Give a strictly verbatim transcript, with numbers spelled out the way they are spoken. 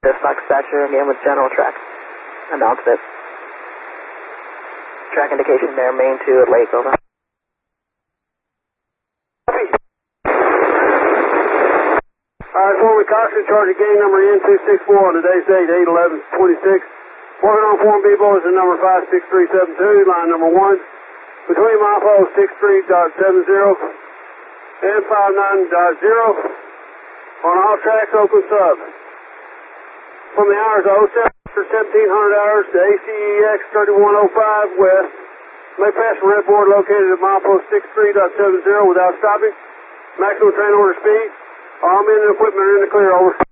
The Fox Thatcher again with General Track. Announcement. Track indication there, main two at Lake, over. Alright, Foreman Coxston, charge gain number N two six four on today's date, eight eleven twenty-six. Working on Form B boys is number five six three seven two, line number one. Between milepost six three point seven zero and five nine point zero. On all tracks, open sub. From the hours of oh seven for seventeen hundred hours to A C E X thirty-one oh five west. May pass a red board located at milepost six three point seven zero without stopping. Maximum train order speed. All men and equipment are in the clear, over.